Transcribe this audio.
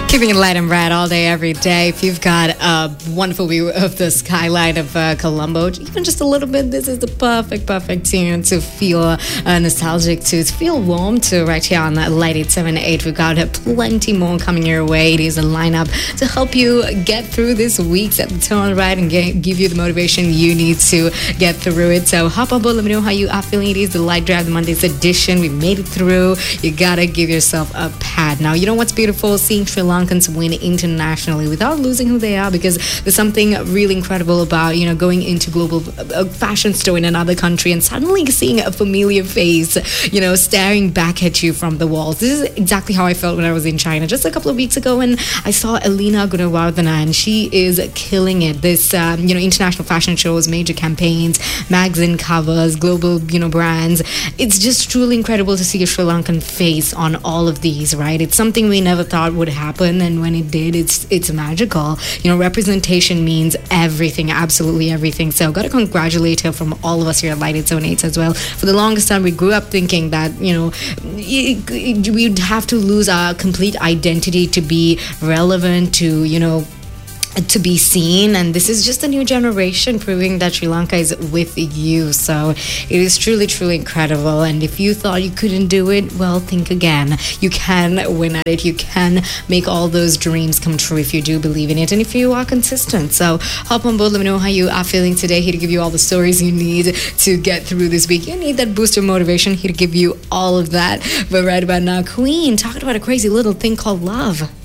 Keeping it light and bright all day, every day. If you've got a wonderful view of the skyline of Colombo, even just a little bit, this is the perfect tune to feel nostalgic to feel warm to right here on Light 878. We've got plenty more coming your way. It is a lineup to help you get through this week, set the tone right, and give you the motivation you need to get through it. So hop on board, let me know how you are feeling. It is the Light Drive, the Monday's edition. We made it through. You gotta give yourself a pat. Now, you know what's beautiful? Seeing Sri Lankans win internationally without losing who they are, because there's something really incredible about, going into global fashion store in another country and suddenly seeing a familiar face, staring back at you from the walls. This is exactly how I felt when I was in China just a couple of weeks ago when I saw Elena Gunawardena, and she is killing it. This, international fashion shows, major campaigns, magazine covers, global, brands. It's just truly incredible to see a Sri Lankan face on all of these, right? It's something we never thought would happen, and when it did, it's magical. Representation means everything, absolutely everything. So got to congratulate her from all of us here at Light 878 as well. For the longest time, we grew up thinking that, we'd have to lose our complete identity to be relevant, to be seen, and this is just a new generation proving that Sri Lanka is with you. So it is truly incredible, and if you thought you couldn't do it, well, think again. You can win at it. You can make all those dreams come true if you do believe in it and if you are consistent. So hop on board, let me know how you are feeling today. Here to give you all the stories you need to get through this week. You need that boost of motivation. Here to give you all of that. But right about now, Queen talking about a crazy little thing called love.